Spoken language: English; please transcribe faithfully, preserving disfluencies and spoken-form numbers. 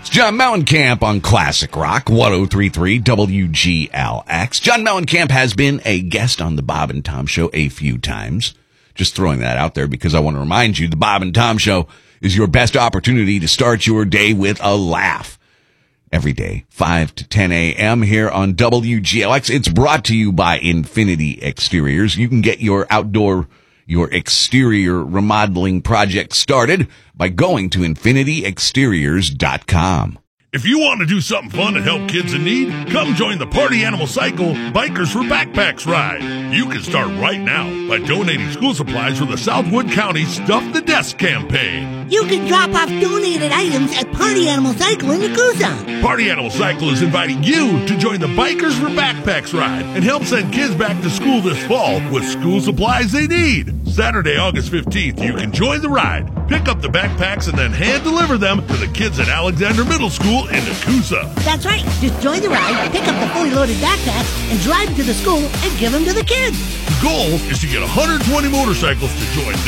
John Mellencamp on Classic Rock, ten thirty-three W G L X. John Mellencamp has been a guest on the Bob and Tom Show a few times. Just throwing that out there because I want to remind you, the Bob and Tom Show is your best opportunity to start your day with a laugh. Every day, five to ten a.m. here on W G L X. It's brought to you by Infinity Exteriors. You can get your outdoor, your exterior remodeling project started by going to infinity exteriors dot com. If you want to do something fun and help kids in need, come join the Party Animal Cycle Bikers for Backpacks ride. You can start right now by donating school supplies for the Southwood County Stuff the Desk campaign. You can drop off donated items at Party Animal Cycle in Yakuza. Party Animal Cycle is inviting you to join the Bikers for Backpacks ride and help send kids back to school this fall with school supplies they need. Saturday, August fifteenth, you can join the ride, pick up the backpacks, and then hand deliver them to the kids at Alexander Middle School in Yakuza. That's right. Just join the ride, pick up the fully loaded backpacks, and drive to the school and give them to the kids. The goal is to get one hundred twenty motorcycles to join